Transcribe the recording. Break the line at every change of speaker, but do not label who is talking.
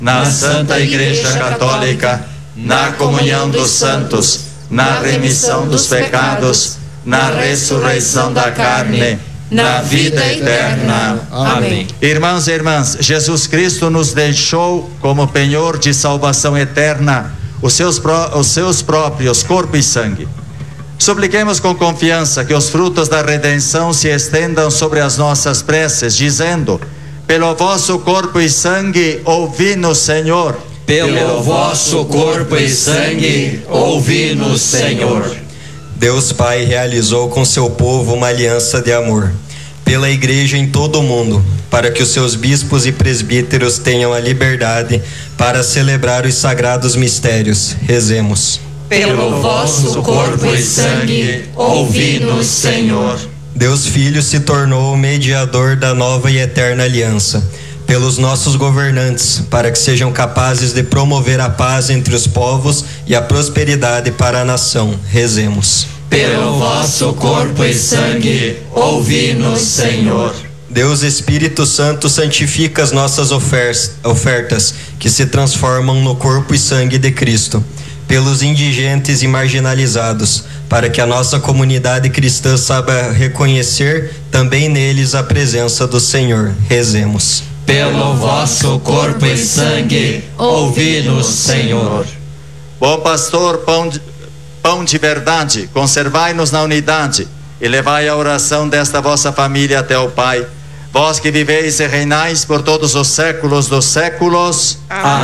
na Santa Igreja Católica, na comunhão dos santos, na remissão dos pecados, na ressurreição da carne, na vida eterna. Amém. Irmãos e irmãs, Jesus Cristo nos deixou como penhor de salvação eterna os seus próprios corpo e sangue. Supliquemos com confiança que os frutos da redenção se estendam sobre as nossas preces, dizendo: pelo vosso corpo e sangue, ouvi-nos, Senhor.
Pelo vosso corpo e sangue, ouvi-nos, Senhor.
Deus Pai realizou com seu povo uma aliança de amor, pela Igreja em todo o mundo, para que os seus bispos e presbíteros tenham a liberdade para celebrar os sagrados mistérios. Rezemos.
Pelo vosso corpo e sangue, ouvi-nos, Senhor.
Deus Filho se tornou o mediador da nova e eterna aliança, pelos nossos governantes, para que sejam capazes de promover a paz entre os povos e a prosperidade para a nação. Rezemos.
Pelo vosso corpo e sangue, ouvi-nos, Senhor.
Deus Espírito Santo santifica as nossas ofertas, que se transformam no corpo e sangue de Cristo, pelos indigentes e marginalizados, para que a nossa comunidade cristã saiba reconhecer também neles a presença do Senhor. Rezemos.
Pelo vosso corpo e sangue, ouvi-nos, Senhor.
Bom pastor, pão de verdade, conservai-nos na unidade e levai a oração desta vossa família até o Pai. Vós que viveis e reinais por todos os séculos dos séculos.
Amém.